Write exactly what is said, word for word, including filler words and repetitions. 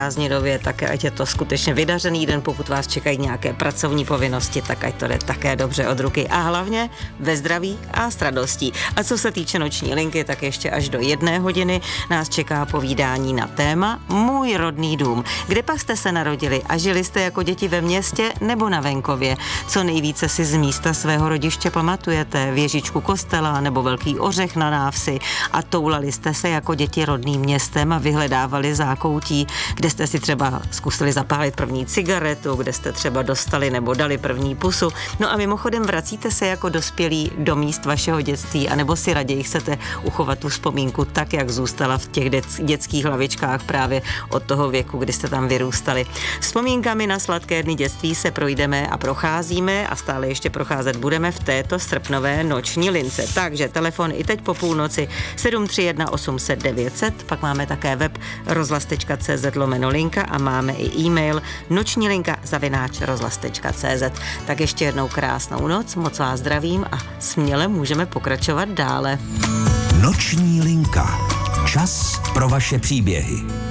prázdninově, tak ať je to skutečně vydařený den, pokud vás čekají nějaké pracovní povinnosti, tak ať to jde také dobře od ruky a hlavně ve zdraví a s radostí. A co se týče noční linky, tak ještě až do jedné hodiny nás čeká povídání na téma Můj rodný dům. Kde pak jste se narodili a žili jste jako děti ve městě nebo na venkově? Co nejvíce si z místa svého rodiště pamatujete? Věžičku kostela nebo velký ořech na návsi a toulali jste se jako děti rodným městem a vyhledávali zákoutí, kde jste si třeba zkusili zapálit první cigaretu, kde jste třeba dostali nebo dali první pusu. No a mimochodem vracíte se jako dospělí do míst vašeho dětství, anebo si raději chcete uchovat tu vzpomínku tak, jak zůstala v těch dětských hlavičkách právě od toho věku, kdy jste tam vyrůstali. Vzpomínkami na sladké dny dětství se projdeme a procházíme a stále ještě procházet budeme v této srpnové noční lince. Takže telefon i teď po půlnoci sedm tři jedna osm set devět set, pak máme také web rozhlas tečka cé zet lomeno linka a máme i e-mail noční linka zavináč rozhlas tečka cé zet. Tak ještě jednou krásnou noc, moc vás zdravím a směle můžeme pokračovat dále. Noční linka. Čas pro vaše příběhy.